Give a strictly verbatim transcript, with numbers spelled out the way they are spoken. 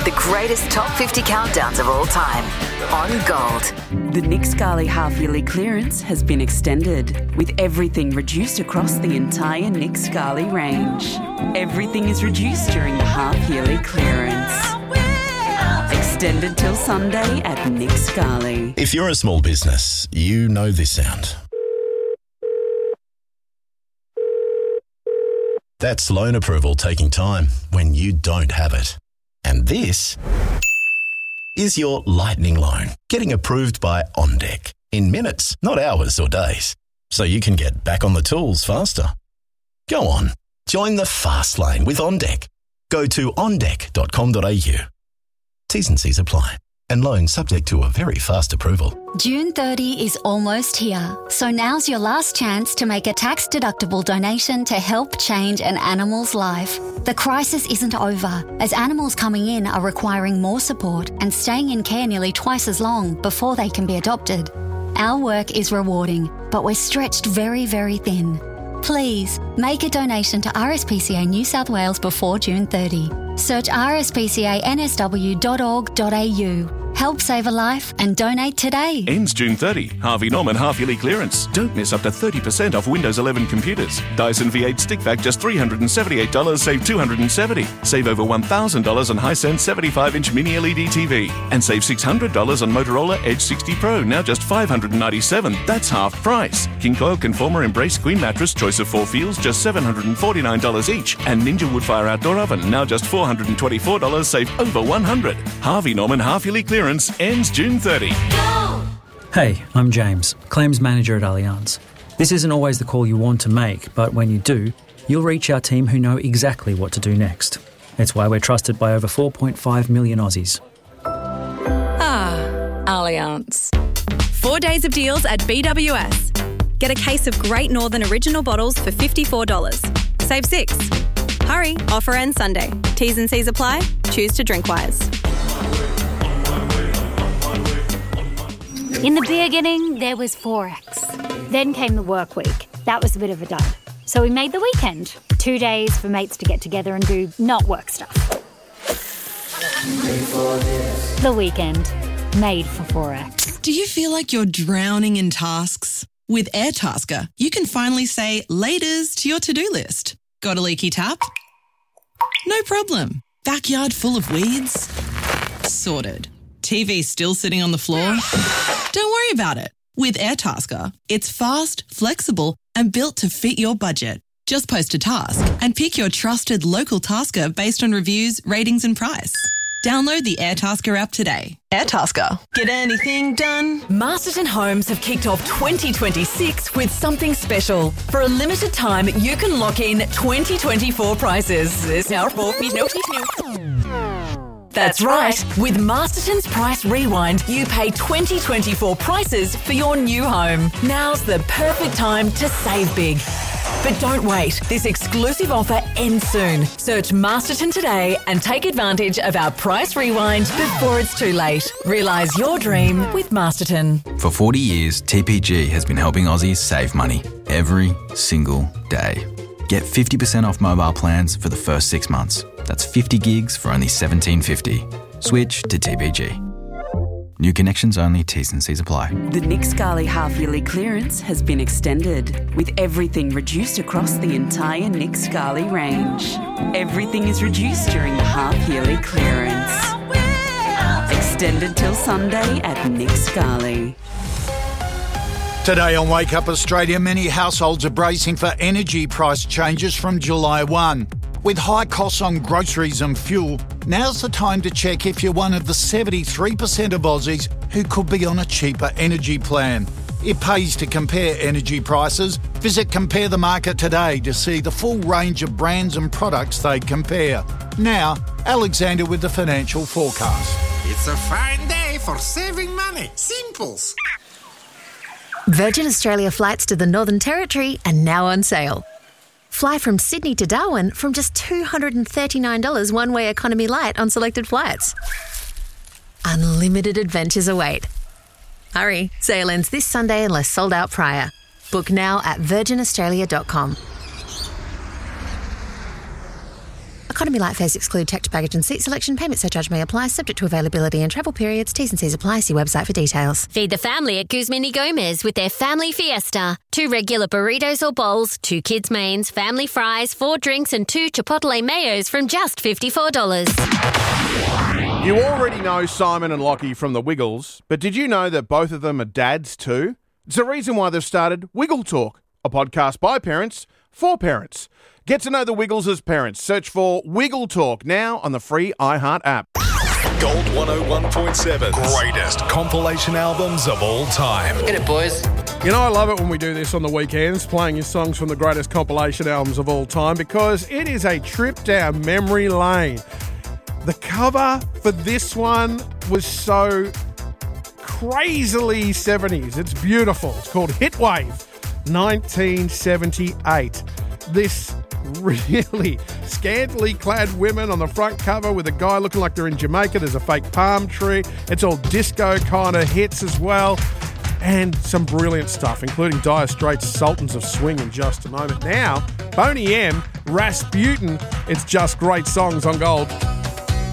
The greatest top fifty countdowns of all time on Gold. The Nick Scali half-yearly clearance has been extended, with everything reduced across the entire Nick Scali range. Everything is reduced during the half-yearly clearance. Extended till Sunday at Nick Scali. If you're a small business, you know this sound. That's loan approval taking time when you don't have it. And this is your lightning loan getting approved by OnDeck in minutes, not hours or days, so you can get back on the tools faster. Go on, join the fast lane with OnDeck. Go to on deck dot com dot a u. T's and C's apply, and loans subject to a very fast approval. June thirtieth is almost here, so now's your last chance to make a tax-deductible donation to help change an animal's life. The crisis isn't over, as animals coming in are requiring more support and staying in care nearly twice as long before they can be adopted. Our work is rewarding, but we're stretched very, very thin. Please, make a donation to R S P C A New South Wales before June thirtieth. Search r s p c a n s w dot org dot a u. Help save a life and donate today. Ends June thirtieth. Harvey Norman half-yearly clearance. Don't miss up to thirty percent off Windows eleven computers. Dyson V eight stick vac just three hundred seventy-eight dollars, save two hundred seventy dollars. Save over one thousand dollars on Hisense seventy-five inch mini L E D T V. And save six hundred dollars on Motorola Edge sixty Pro, now just five hundred ninety-seven dollars. That's half price. King Coil Conformer Embrace Queen Mattress, choice of four feels, just seven hundred forty-nine dollars each. And Ninja Woodfire Outdoor Oven, now just four hundred twenty-four dollars, save over one hundred dollars. Harvey Norman half-yearly clearance ends June thirtieth. Go! Hey, I'm James, Claims Manager at Allianz. This isn't always the call you want to make, but when you do, you'll reach our team who know exactly what to do next. It's why we're trusted by over four point five million Aussies. Ah, Allianz. Four days of deals at B W S. Get a case of Great Northern Original bottles for fifty-four dollars. Save six. Hurry, offer ends Sunday. T's and C's apply. Choose to drink wise. In the beginning, there was Forex. Then came the work week. That was a bit of a dud. So we made the weekend. Two days for mates to get together and do not work stuff. The weekend. Made for Forex. Do you feel like you're drowning in tasks? With Airtasker, you can finally say laters to your to-do list. Got a leaky tap? No problem. Backyard full of weeds? Sorted. T V still sitting on the floor? Don't worry about it. With Airtasker, it's fast, flexible, and built to fit your budget. Just post a task and pick your trusted local tasker based on reviews, ratings, and price. Download the Airtasker app today. Airtasker. Get anything done? Masterton Homes have kicked off twenty twenty-six with something special. For a limited time, you can lock in twenty twenty-four prices. That's right. With Masterton's Price Rewind, you pay twenty twenty-four prices for your new home. Now's the perfect time to save big. But don't wait. This exclusive offer ends soon. Search Masterton today and take advantage of our Price Rewind before it's too late. Realise your dream with Masterton. For forty years, T P G has been helping Aussies save money every single day. Get fifty percent off mobile plans for the first six months. That's fifty gigs for only seventeen fifty. Switch to T P G. New connections only, T's and C's apply. The Nick Scali half-yearly clearance has been extended, with everything reduced across the entire Nick Scali range. Everything is reduced during the half-yearly clearance. Extended till Sunday at Nick Scali. Today on Wake Up Australia, many households are bracing for energy price changes from July first. With high costs on groceries and fuel, now's the time to check if you're one of the seventy-three percent of Aussies who could be on a cheaper energy plan. It pays to compare energy prices. Visit Compare the Market today to see the full range of brands and products they compare. Now, Alexander with the financial forecast. It's a fine day for saving money. Simples. Virgin Australia flights to the Northern Territory are now on sale. Fly from Sydney to Darwin from just two hundred thirty-nine dollars one-way economy light on selected flights. Unlimited adventures await. Hurry, sale ends this Sunday unless sold out prior. Book now at virgin australia dot com. virgin australia flights to the northern territory are now on sale. Fly from Sydney to Darwin from just two hundred thirty-nine dollars one-way economy light on selected flights. Unlimited adventures await. Hurry, sale ends this Sunday unless sold out prior. Book now at virgin australia dot com. Economy Light fares exclude checked baggage and seat selection. Payment surcharge may apply, subject to availability and travel periods. T's and C's apply. See website for details. Feed the family at Guzman y Gomez with their Family Fiesta. Two regular burritos or bowls, two kids' mains, family fries, four drinks and two Chipotle mayos from just fifty-four dollars. You already know Simon and Lockie from the Wiggles, but did you know that both of them are dads too? It's the reason why they've started Wiggle Talk, a podcast by parents for parents. Get to know the Wiggles as parents. Search for Wiggle Talk now on the free iHeart app. Gold one oh one point seven. Greatest compilation albums of all time. Get it, boys. You know, I love it when we do this on the weekends, playing your songs from the greatest compilation albums of all time, because it is a trip down memory lane. The cover for this one was so crazily seventies. It's beautiful. It's called Hitwave nineteen seventy-eight. This really scantily clad women on the front cover with a guy looking like they're in Jamaica. There's a fake palm tree. It's all disco kind of hits as well. And some brilliant stuff, including Dire Straits' Sultans of Swing in just a moment. Now, Boney M, Rasputin. It's just great songs on Gold.